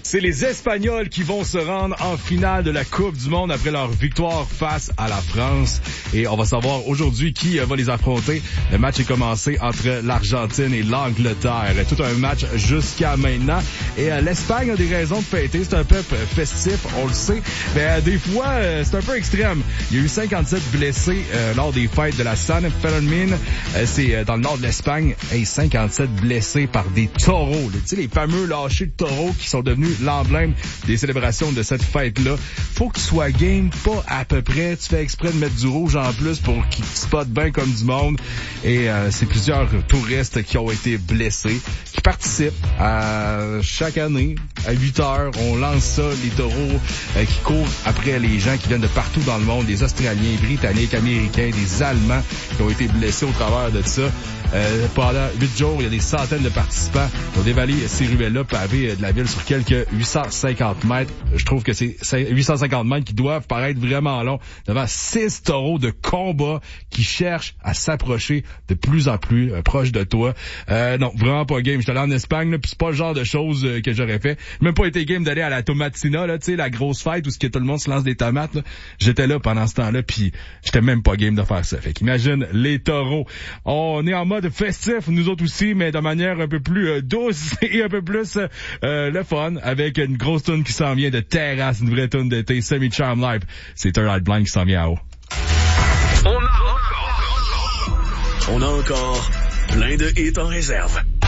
C'est les Espagnols qui vont se rendre en finale de la Coupe du Monde après leur victoire face à la France. Et on va savoir aujourd'hui qui va les affronter. Le match est commencé entre l'Argentine et l'Angleterre. Tout un match jusqu'à maintenant. Et l'Espagne a des raisons de fêter. C'est un peuple festif, on le sait. Mais des fois, c'est un peu extrême. Il y a eu 57 blessés lors des fêtes de la San Fermín. C'est dans le nord de l'Espagne. Et 57 blessés par des taureaux. Tu sais, les fameux lâchers de taureaux qui sont devenus l'emblème des célébrations de cette fête-là. Faut que tu sois game, pas à peu près. Tu fais exprès de mettre du rouge en plus pour qu'ils te spotent bien comme du monde. Et c'est plusieurs touristes qui ont été blessés, qui participent à chaque année, à 8 heures. On lance ça, les taureaux qui courent après les gens qui viennent de partout dans le monde, des Australiens, Britanniques, Américains, des Allemands qui ont été blessés au travers de ça. Pendant 8 jours, il y a des centaines de participants qui ont dévalé ces ruelles-là pavées de la ville sur quelques 850 mètres. Je trouve que c'est 850 mètres qui doivent paraître vraiment longs devant 6 taureaux de combat qui cherchent à s'approcher de plus en plus proche de toi. Non, vraiment pas game. J'étais allé en Espagne, là, pis c'est pas le genre de choses que j'aurais fait. Même pas été game d'aller à la Tomatina, là, tu sais, la grosse fête où tout le monde se lance des tomates, là. J'étais là pendant ce temps-là, puis j'étais même pas game de faire ça. Fait qu'imagine les taureaux. On est en mode festif, nous autres aussi, mais de manière un peu plus douce et un peu plus le fun, avec une grosse tune qui s'en vient de Terrasse, une vraie tune d'été, Semi Charm Life. C'est Third Eye Blind qui s'en vient à haut. On a encore plein de hits en réserve.